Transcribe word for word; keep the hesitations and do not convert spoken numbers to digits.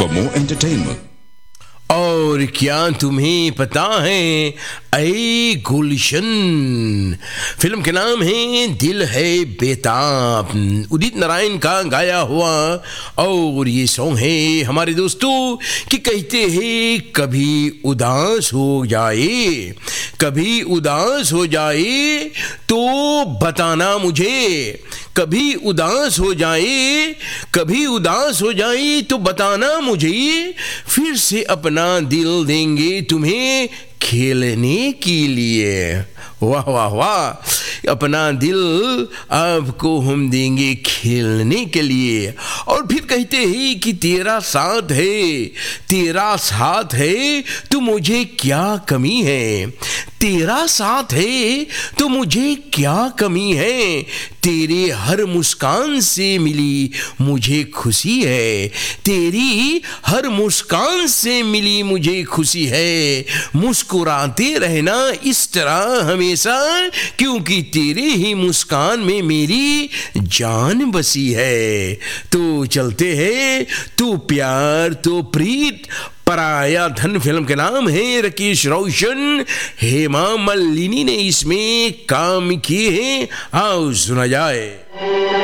For more entertainment. और क्या तुम्हें पता है ऐ गुलशन, फिल्म के नाम है दिल है बेताब, उदित नारायण का गाया हुआ। और ये सॉन्ग है हमारे दोस्तों कि कहते हैं कभी उदास हो जाए, कभी उदास हो जाए तो बताना मुझे, कभी उदास हो जाए, कभी उदास हो जाए तो बताना मुझे, फिर से अपना दिल देंगे तुम्हें खेलने के लिए। वाह वाह वाह, अपना दिल आपको हम देंगे खेलने के लिए। और फिर कहते हैं कि तेरा साथ है, तेरा साथ है तो मुझे क्या कमी है, तेरा साथ है तो मुझे क्या कमी है, तेरे हर मुस्कान से मिली मुझे खुशी है, तेरी हर मुस्कान से मिली मुझे खुशी है, मुस्कुराते रहना इस तरह हमेशा, क्योंकि तेरे ही मुस्कान में मेरी जान बसी है। तो चलते हैं, तो प्यार तो प्रीत पराया धन फिल्म के नाम है, राकेश रोशन, हेमा मालिनी ने इसमें काम किए हैं। आओ सुना जाए।